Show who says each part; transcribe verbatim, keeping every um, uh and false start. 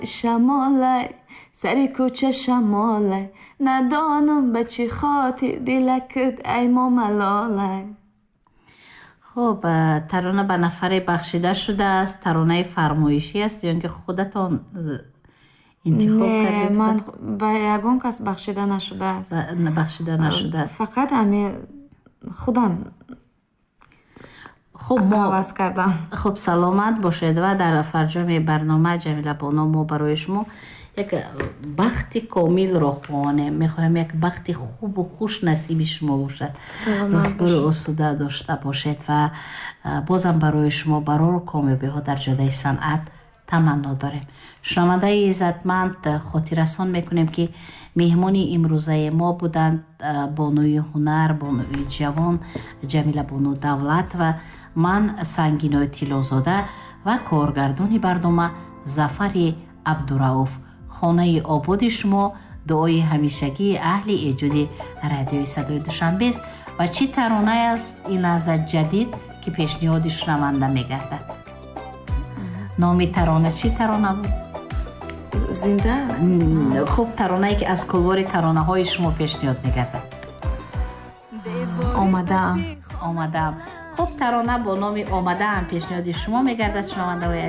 Speaker 1: шамолай сари кӯча шамолай надонам ба чӣ хотир дилакит ай момалолай.
Speaker 2: хуб, тарона ба нафаре бахшида шудааст. Таронаи фармоишӣ аст ё ин ки худатон интихоб кардед?
Speaker 1: Не, ман ба ягон кас бахшида нашудааст.
Speaker 2: Бахшида нашудааст.
Speaker 1: Фақат ами худам
Speaker 2: хуб мо
Speaker 1: аваз кардам.
Speaker 2: хуб саломат бошед ва дар фарҷоми барнома Ҷамила Боно мо барои шумо як бахти комилро хоҳонем. Мехоҳем як бахти хубу хуш насиби шумо бошад. рӯзгори осуда дошта бошед ва бозам барои шумо барору комёбиҳо дар ҷодаи санъат таманно дорем. шунавандаи иззатманд, хотиррасон мекунем ки меҳмони имрӯзаи мо буданд бонуи ҳунар, бонуи ҷавон Ҷамила Боно Давлат ва ман Сангинои Тиллозода ва коргардони барнома Зафари Абдурауф. хонаи ободи шумо дуои ҳамишагии аҳли эҷоди радиои Садои Душанбест. ва чӣ таронае аст ин аз ҷадид ки пешниҳоди шунаванда мегардад? номи тарона чӣ тарона буд?
Speaker 1: Зинда.
Speaker 2: хуб, таронае ки аз кулвори таронаҳои шумо пешниҳод мегардад?
Speaker 1: омадаам
Speaker 2: омадаам. хуб, тарона бо номи омадаам пешниҳоди шумо мегардад. шунавандаҳои